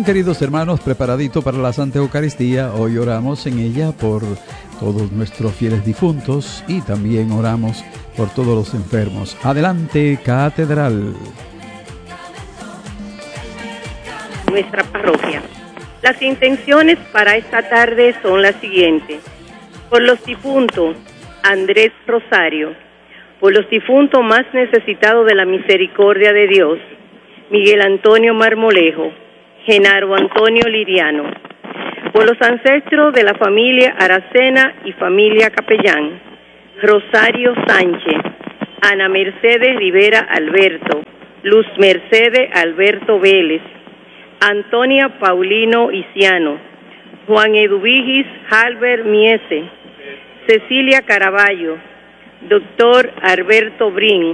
Bien, queridos hermanos, preparadito para la Santa Eucaristía. Hoy oramos en ella por todos nuestros fieles difuntos y también oramos por todos los enfermos. Adelante, Catedral. Nuestra parroquia. Las intenciones para esta tarde son las siguientes. Por los difuntos, Andrés Rosario. Por los difuntos más necesitados de la misericordia de Dios, Miguel Antonio Marmolejo, Genaro Antonio Liriano. Por los ancestros de la familia Aracena y familia Capellán, Rosario Sánchez, Ana Mercedes Rivera Alberto, Luz Mercedes Alberto Vélez, Antonia Paulino Isiano, Juan Eduvigis Halber Miese, Cecilia Caraballo, Doctor Alberto Brin,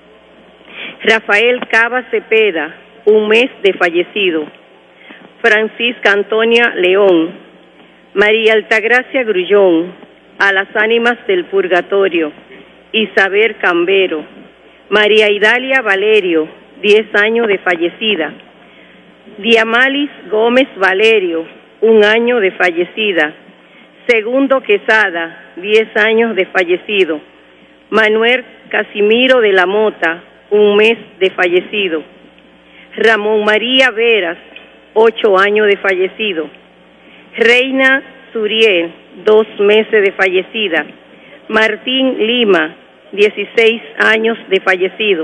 Rafael Cava Cepeda, un mes de fallecido, Francisca Antonia León, María Altagracia Grullón, a las ánimas del purgatorio, Isabel Cambero, María Idalia Valerio, 10 años de fallecida, Diamalis Gómez Valerio, 1 año de fallecida, Segundo Quesada, 10 años de fallecido, Manuel Casimiro de la Mota, 1 mes de fallecido, Ramón María Veras, 8 años de fallecido, Reina Suriel, 2 meses de fallecida, Martín Lima, 16 años de fallecido,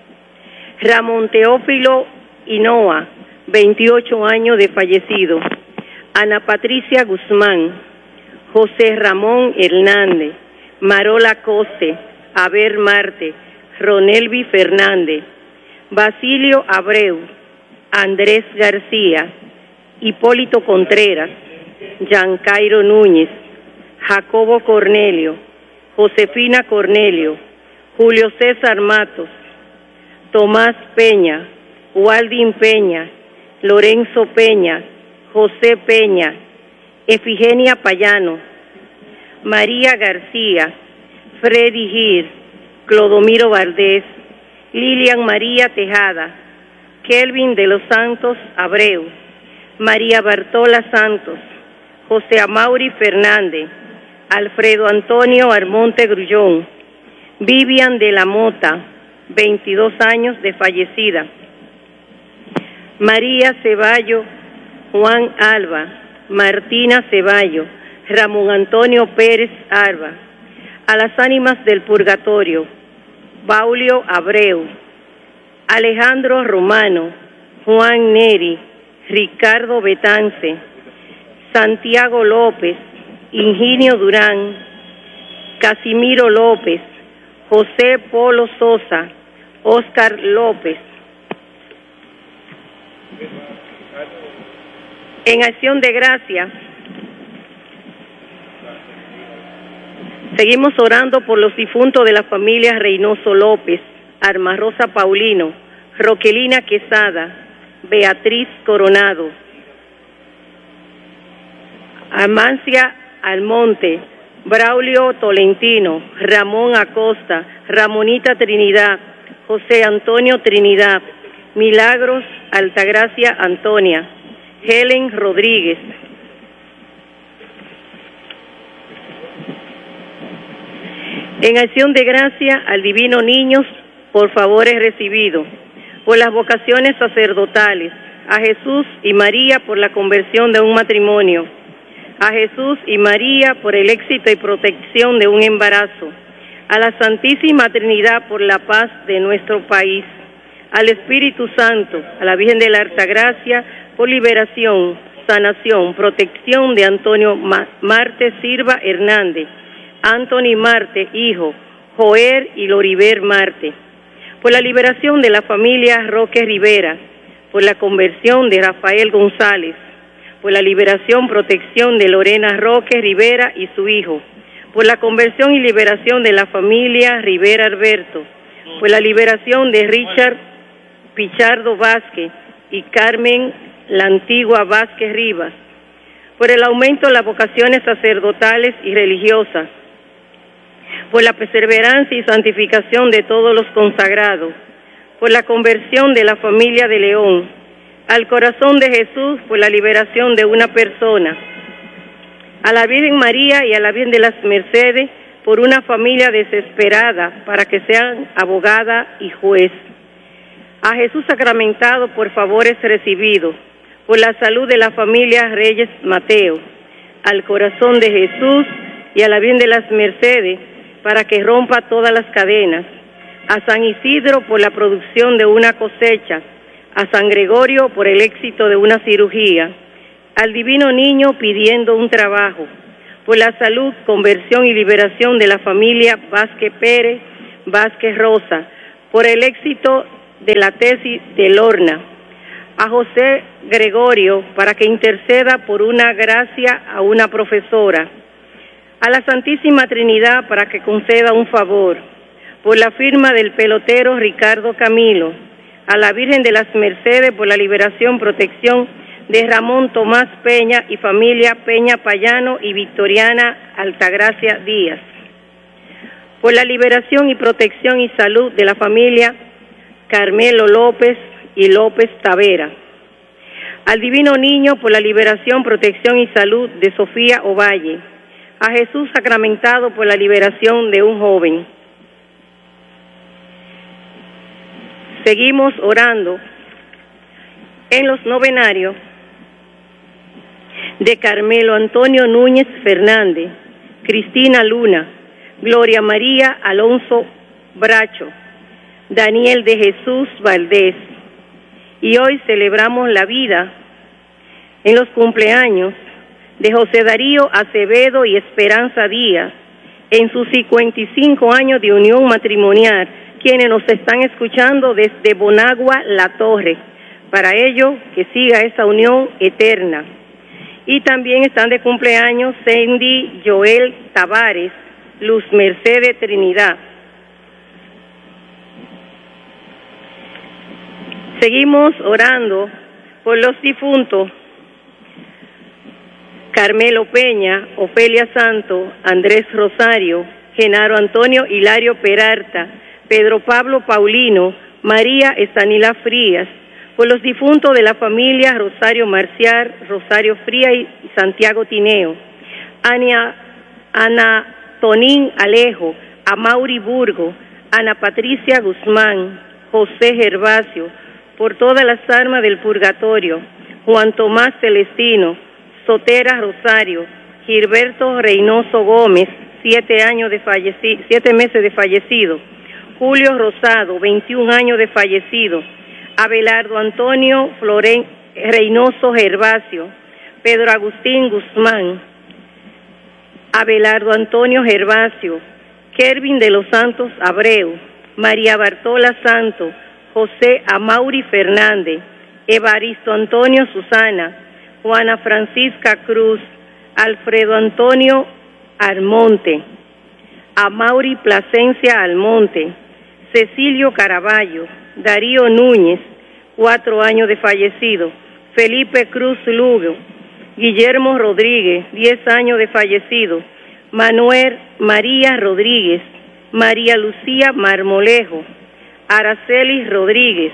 Ramón Teófilo Hinoa, 28 años de fallecido, Ana Patricia Guzmán, José Ramón Hernández, Marola Coste, Aber Marte, Ronelvi Fernández, Basilio Abreu, Andrés García, Hipólito Contreras, Giancairo Núñez, Jacobo Cornelio, Josefina Cornelio, Julio César Matos, Tomás Peña, Waldín Peña, Lorenzo Peña, José Peña, Efigenia Payano, María García, Freddy Gir, Clodomiro Valdés, Lilian María Tejada, Kelvin de los Santos Abreu, María Bartola Santos, José Amaury Fernández, Alfredo Antonio Armonte Grullón, Vivian de la Mota, 22 años de fallecida, María Ceballo, Juan Alba, Martina Ceballo, Ramón Antonio Pérez Alba, a las ánimas del purgatorio, Baulio Abreu, Alejandro Romano, Juan Neri, Ricardo Betance, Santiago López, Ingenio Durán, Casimiro López, José Polo Sosa, Óscar López. En acción de gracias, seguimos orando por los difuntos de la familia Reynoso López, Arma Rosa Paulino, Roquelina Quesada, Beatriz Coronado, Amancia Almonte, Braulio Tolentino, Ramón Acosta, Ramonita Trinidad, José Antonio Trinidad, Milagros Altagracia Antonia, Helen Rodríguez. En acción de gracia al Divino Niños por favores recibidos, por las vocaciones sacerdotales, a Jesús y María por la conversión de un matrimonio, a Jesús y María por el éxito y protección de un embarazo, a la Santísima Trinidad por la paz de nuestro país, al Espíritu Santo, a la Virgen de la Altagracia por liberación, sanación, protección de Antonio Marte Silva Hernández, Anthony Marte, hijo, Joer y Loriber Marte, por la liberación de la familia Roque Rivera, por la conversión de Rafael González, por la liberación, protección de Lorena Roque Rivera y su hijo, por la conversión y liberación de la familia Rivera Alberto, por la liberación de Richard Pichardo Vázquez y Carmen la Antigua Vázquez Rivas, por el aumento de las vocaciones sacerdotales y religiosas, por la perseverancia y santificación de todos los consagrados, por la conversión de la familia de León, al corazón de Jesús por la liberación de una persona, a la Virgen María y a la Virgen de las Mercedes por una familia desesperada para que sean abogada y juez, a Jesús sacramentado por favores recibidos, por la salud de la familia Reyes Mateo, al corazón de Jesús y a la Virgen de las Mercedes para que rompa todas las cadenas, a San Isidro por la producción de una cosecha, a San Gregorio por el éxito de una cirugía, al Divino Niño pidiendo un trabajo, por la salud, conversión y liberación de la familia Vázquez Pérez, Vázquez Rosa, por el éxito de la tesis de Lorna, a José Gregorio para que interceda por una gracia a una profesora, a la Santísima Trinidad para que conceda un favor, por la firma del pelotero Ricardo Camilo, a la Virgen de las Mercedes por la liberación, protección de Ramón Tomás Peña y familia Peña Payano y Victoriana Altagracia Díaz, por la liberación y protección y salud de la familia Carmelo López y López Tavera, al Divino Niño por la liberación, protección y salud de Sofía Ovalle, a Jesús sacramentado por la liberación de un joven. Seguimos orando en los novenarios de Carmelo Antonio Núñez Fernández, Cristina Luna, Gloria María Alonso Bracho, Daniel de Jesús Valdés. Y hoy celebramos la vida en los cumpleaños de José Darío Acevedo y Esperanza Díaz, en sus 55 años de unión matrimonial, quienes nos están escuchando desde Bonagua, La Torre, para ello que siga esa unión eterna. Y también están de cumpleaños Cindy Joel Tavares, Luz Mercedes Trinidad. Seguimos orando por los difuntos Carmelo Peña, Ofelia Santo, Andrés Rosario, Genaro Antonio Hilario Peralta, Pedro Pablo Paulino, María Estanila Frías, por los difuntos de la familia Rosario Marcial, Rosario Fría y Santiago Tineo, Ana Tonín Alejo, Amaury Burgo, Ana Patricia Guzmán, José Gervasio, por todas las almas del purgatorio, Juan Tomás Celestino, Sotera Rosario, Gilberto Reynoso Gómez, 7 meses de fallecido, Julio Rosado, 21 años de fallecido, Abelardo Antonio Reynoso Gervasio, Pedro Agustín Guzmán, Abelardo Antonio Gervasio, Kervin de los Santos Abreu, María Bartola Santo, José Amaury Fernández, Evaristo Antonio Susana, Juana Francisca Cruz, Alfredo Antonio Almonte, Amaury Plasencia Almonte, Cecilio Caraballo, Darío Núñez, 4 años de fallecido, Felipe Cruz Lugo, Guillermo Rodríguez, 10 años de fallecido, Manuel María Rodríguez, María Lucía Marmolejo, Araceli Rodríguez,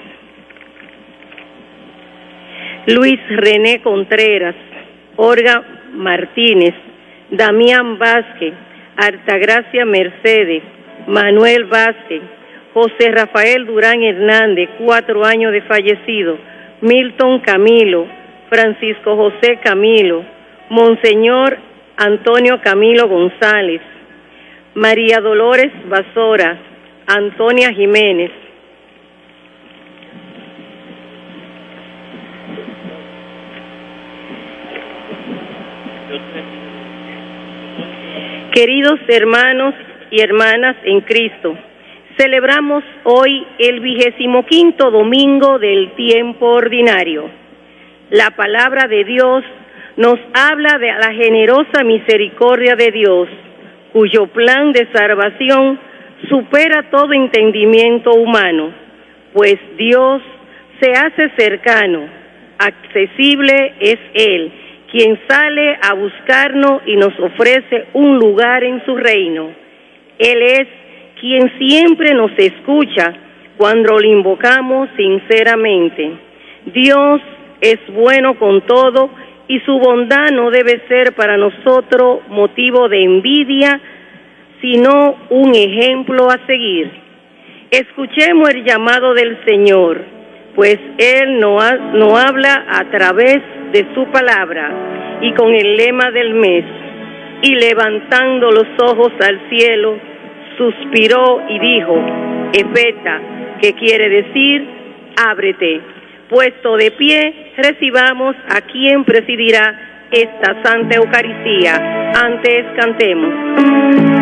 Luis René Contreras, Olga Martínez, Damián Vázquez, Altagracia Mercedes, Manuel Vázquez, José Rafael Durán Hernández, 4 años de fallecido, Milton Camilo, Francisco José Camilo, Monseñor Antonio Camilo González, María Dolores Basora, Antonia Jiménez. Queridos hermanos y hermanas en Cristo, celebramos hoy el 25º domingo del tiempo ordinario. La palabra de Dios nos habla de la generosa misericordia de Dios, cuyo plan de salvación supera todo entendimiento humano, pues Dios se hace cercano, accesible es Él, quien sale a buscarnos y nos ofrece un lugar en su reino. Él es quien siempre nos escucha cuando lo invocamos sinceramente. Dios es bueno con todo y su bondad no debe ser para nosotros motivo de envidia, sino un ejemplo a seguir. Escuchemos el llamado del Señor, pues Él nos habla a través de su palabra y con el lema del mes. Y levantando los ojos al cielo, suspiró y dijo, Efeta, que quiere decir, ábrete. Puesto de pie, recibamos a quien presidirá esta Santa Eucaristía. Antes cantemos.